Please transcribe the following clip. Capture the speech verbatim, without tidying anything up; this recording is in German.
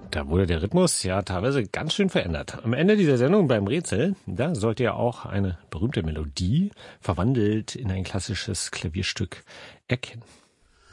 Da wurde der Rhythmus ja teilweise ganz schön verändert. Am Ende dieser Sendung beim Rätsel, da sollt ihr auch eine berühmte Melodie verwandelt in ein klassisches Klavierstück erkennen.